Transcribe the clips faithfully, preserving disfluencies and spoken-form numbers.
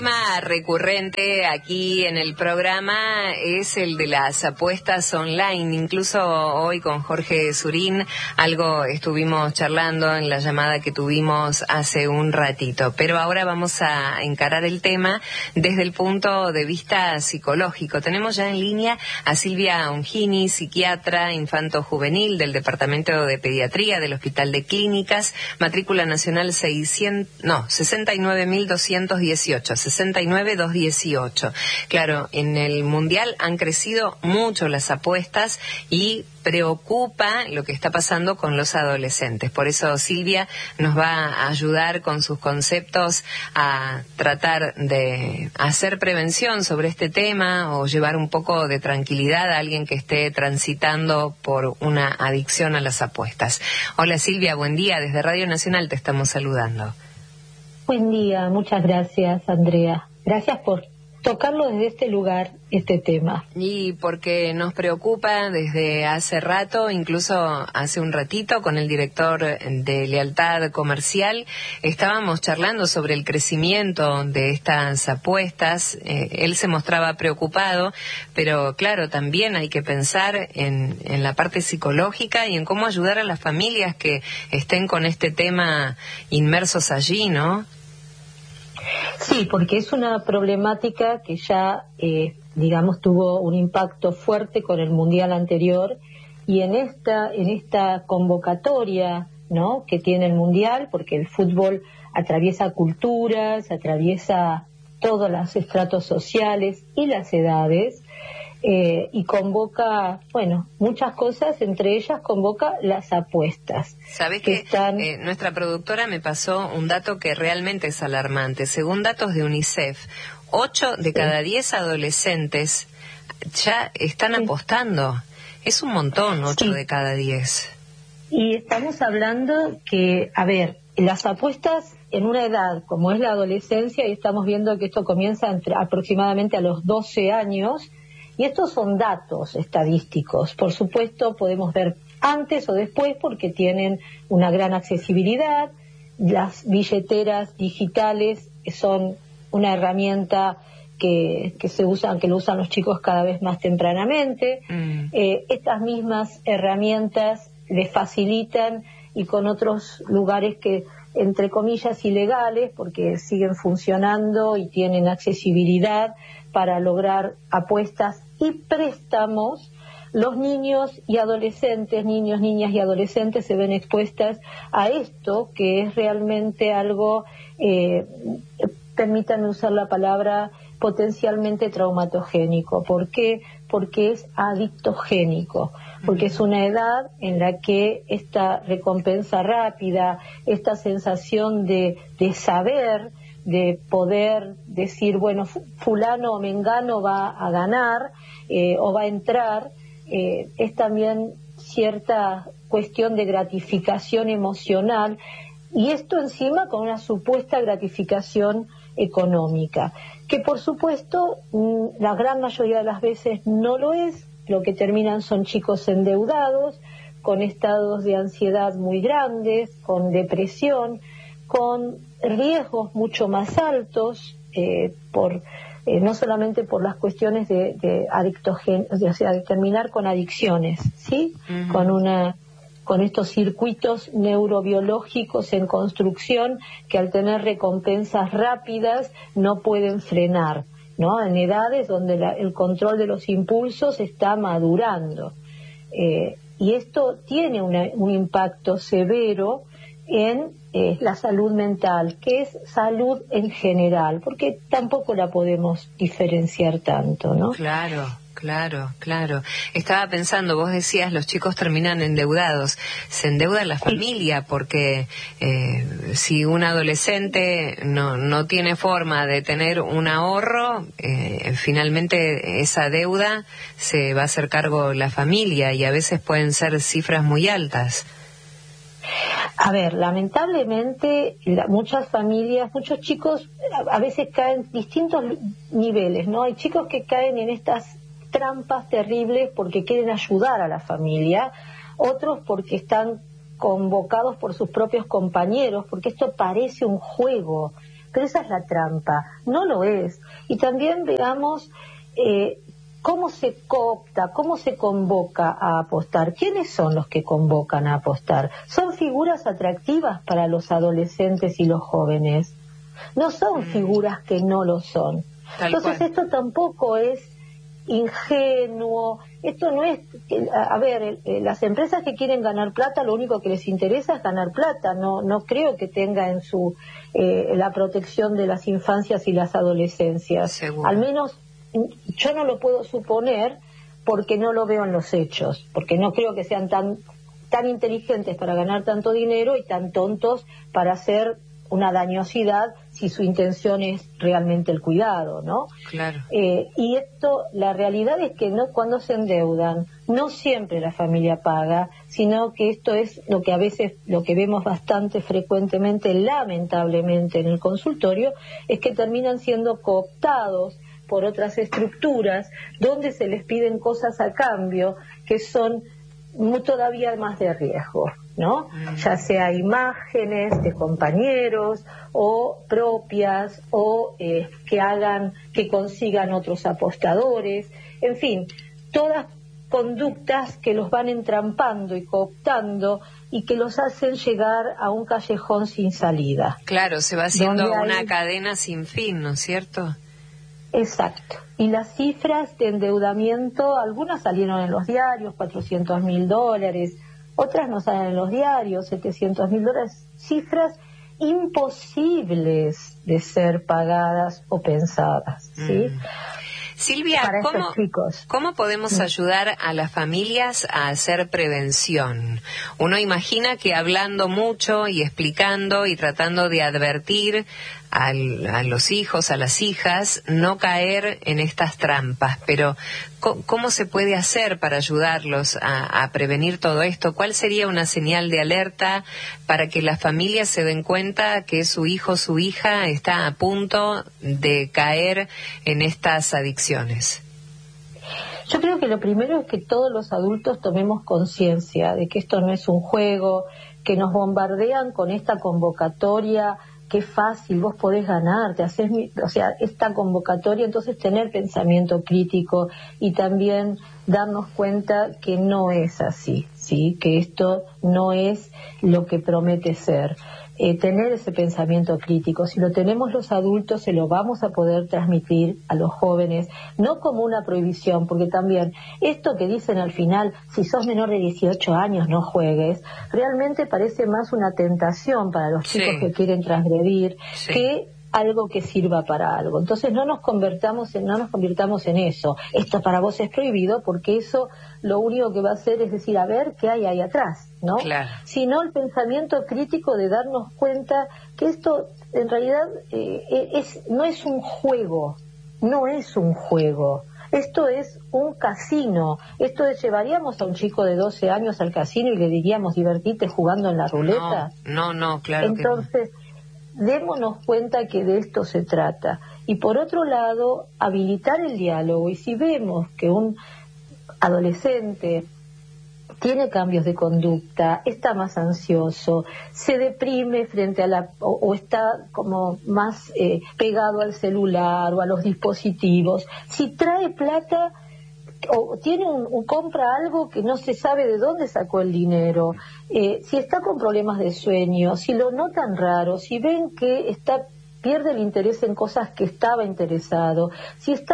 tema recurrente aquí en el programa es el de las apuestas online. Incluso hoy con Jorge Surín algo estuvimos charlando en la llamada que tuvimos hace un ratito. Pero ahora vamos a encarar el tema desde el punto de vista psicológico. Tenemos ya en línea a Silvia Ongini, psiquiatra infanto-juvenil del Departamento de Pediatría del Hospital de Clínicas, matrícula nacional seiscientos, no, sesenta y nueve mil doscientos dieciocho, sesenta y nueve mil doscientos dieciocho. Claro, en el Mundial han crecido mucho las apuestas y preocupa lo que está pasando con los adolescentes. Por eso Silvia nos va a ayudar con sus conceptos a tratar de hacer prevención sobre este tema o llevar un poco de tranquilidad a alguien que esté transitando por una adicción a las apuestas. Hola Silvia, buen día. Desde Radio Nacional te estamos saludando. Buen día, muchas gracias Andrea. Gracias por tocarlo desde este lugar, este tema. Y porque nos preocupa desde hace rato, incluso hace un ratito con el director de Lealtad Comercial, estábamos charlando sobre el crecimiento de estas apuestas. Eh, él se mostraba preocupado, pero claro, también hay que pensar en, en la parte psicológica y en cómo ayudar a las familias que estén con este tema inmersos allí, ¿no? Sí, porque es una problemática que ya, eh, digamos, tuvo un impacto fuerte con el Mundial anterior y en esta, en esta convocatoria, ¿no?, que tiene el Mundial, porque el fútbol atraviesa culturas, atraviesa todos los estratos sociales y las edades, Eh, y convoca, bueno, muchas cosas, entre ellas convoca las apuestas. ¿Sabés que, que están... eh, nuestra productora me pasó un dato que realmente es alarmante? Según datos de UNICEF, ocho de cada diez adolescentes ya están sí. apostando. Es un montón, ocho sí. de cada diez. Y estamos hablando que, a ver, las apuestas en una edad como es la adolescencia, y estamos viendo que esto comienza entre, aproximadamente a los doce años, y estos son datos estadísticos. Por supuesto, podemos ver antes o después porque tienen una gran accesibilidad. Las billeteras digitales son una herramienta que, que se usan, que lo usan los chicos cada vez más tempranamente. Mm. Eh, estas mismas herramientas les facilitan, y con otros lugares que, entre comillas, ilegales, porque siguen funcionando y tienen accesibilidad para lograr apuestas y préstamos, los niños y adolescentes, niños, niñas y adolescentes se ven expuestas a esto, que es realmente algo, eh, permítanme usar la palabra, potencialmente traumatogénico. ¿Por qué? Porque es adictogénico, porque es una edad en la que esta recompensa rápida, esta sensación de, de saber, de poder decir, bueno, fulano o mengano va a ganar eh, o va a entrar, eh, es también cierta cuestión de gratificación emocional, y esto encima con una supuesta gratificación económica, que por supuesto la gran mayoría de las veces no lo es. Lo que terminan son chicos endeudados, con estados de ansiedad muy grandes, con depresión, con riesgos mucho más altos, eh, por eh, no solamente por las cuestiones de, de adictogen, o sea, de terminar con adicciones, ¿sí? Uh-huh. Con una con estos circuitos neurobiológicos en construcción que al tener recompensas rápidas no pueden frenar, ¿no? En edades donde la, el control de los impulsos está madurando. Eh, y esto tiene una, un impacto severo en eh, la salud mental, que es salud en general, porque tampoco la podemos diferenciar tanto, ¿no? Claro. Claro, claro. Estaba pensando, vos decías, los chicos terminan endeudados. Se endeuda la familia porque eh, si un adolescente no no tiene forma de tener un ahorro, eh, finalmente esa deuda se va a hacer cargo la familia, y a veces pueden ser cifras muy altas. A ver, lamentablemente la, muchas familias, muchos chicos a, a veces caen en distintos niveles, ¿no? Hay chicos que caen en estas trampas terribles porque quieren ayudar a la familia, otros porque están convocados por sus propios compañeros, porque esto parece un juego, pero esa es la trampa, no lo es. Y también veamos eh, cómo se coopta, cómo se convoca a apostar. ¿Quiénes son los que convocan a apostar? Son figuras atractivas para los adolescentes y los jóvenes, no son figuras que no lo son. Tal Entonces cual. esto tampoco es ingenuo, esto no es, a ver, las empresas que quieren ganar plata, lo único que les interesa es ganar plata, no no creo que tenga en su eh, la protección de las infancias y las adolescencias. Seguro. Al menos yo no lo puedo suponer porque no lo veo en los hechos, porque no creo que sean tan tan inteligentes para ganar tanto dinero y tan tontos para hacer una dañosidad si su intención es realmente el cuidado, ¿no? Claro. Eh, y esto, la realidad es que no, cuando se endeudan, no siempre la familia paga, sino que esto es lo que a veces, lo que vemos bastante frecuentemente, lamentablemente en el consultorio, es que terminan siendo cooptados por otras estructuras donde se les piden cosas a cambio que son muy, todavía más de riesgo, ¿no? Ya sea imágenes de compañeros o propias o eh, que hagan, que consigan otros apostadores, en fin, todas conductas que los van entrampando y cooptando y que los hacen llegar a un callejón sin salida. Claro, se va haciendo hay... una cadena sin fin, ¿no es cierto? Exacto. Y las cifras de endeudamiento, algunas salieron en los diarios, cuatrocientos mil dólares, otras no salen en los diarios, setecientos mil dólares, cifras imposibles de ser pagadas o pensadas, ¿sí? Mm. Silvia, Para ¿cómo, estos chicos. ¿cómo podemos ayudar a las familias a hacer prevención? Uno imagina que hablando mucho y explicando y tratando de advertir al, a los hijos, a las hijas, no caer en estas trampas, pero ¿cómo se puede hacer para ayudarlos a, a prevenir todo esto? ¿Cuál sería una señal de alerta para que las familias se den cuenta que su hijo o su hija está a punto de caer en estas adicciones? Yo creo que lo primero es que todos los adultos tomemos conciencia de que esto no es un juego, que nos bombardean con esta convocatoria. Qué fácil, vos podés ganar, te haces, o sea, esta convocatoria, entonces tener pensamiento crítico y también darnos cuenta que no es así, ¿sí? Que esto no es lo que promete ser. Eh, tener ese pensamiento crítico, si lo tenemos los adultos, se lo vamos a poder transmitir a los jóvenes, no como una prohibición, porque también esto que dicen al final, si sos menor de dieciocho años no juegues, realmente parece más una tentación para los chicos Sí. que quieren transgredir, Sí. que algo que sirva para algo. Entonces no nos convertamos en, no nos convirtamos en eso. Esto para vos es prohibido, porque eso lo único que va a hacer es decir, a ver qué hay ahí atrás, ¿no? Claro. Sino el pensamiento crítico de darnos cuenta que esto en realidad eh, es, no es un juego, no es un juego. Esto es un casino. Esto es, llevaríamos a un chico de doce años al casino y le diríamos, divertite jugando en la ruleta. No, no, no, claro. Entonces, que no. Démonos cuenta que de esto se trata. Y por otro lado, habilitar el diálogo. Y si vemos que un adolescente tiene cambios de conducta, está más ansioso, se deprime frente a la o, o está como más eh, pegado al celular o a los dispositivos, si trae plata o tiene un, un compra algo que no se sabe de dónde sacó el dinero, eh, si está con problemas de sueño, si lo notan raro, si ven que está pierde el interés en cosas que estaba interesado, si está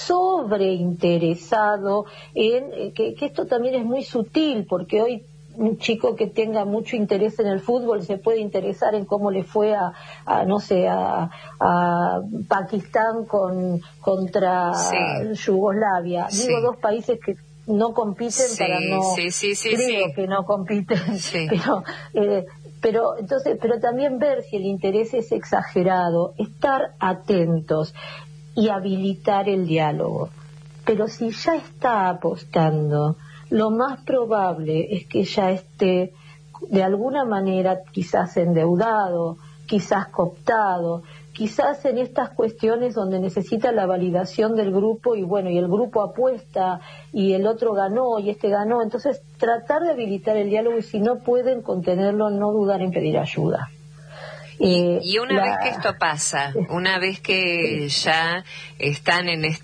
sobreinteresado en, eh, que, que esto también es muy sutil, porque hoy un chico que tenga mucho interés en el fútbol se puede interesar en cómo le fue a, a no sé, a, a Pakistán con contra sí. Yugoslavia. Sí. Digo, dos países que no compiten sí, para no... Sí, sí, sí, creo sí. que no compiten, sí. pero... Eh, Pero entonces, pero también ver si el interés es exagerado, estar atentos y habilitar el diálogo. Pero si ya está apostando, lo más probable es que ya esté de alguna manera quizás endeudado, quizás cooptado, quizás en estas cuestiones donde necesita la validación del grupo y bueno, y el grupo apuesta y el otro ganó y este ganó, entonces tratar de habilitar el diálogo y si no pueden contenerlo, no dudar en pedir ayuda. Y, y una la, vez que esto pasa, una vez que ya están en este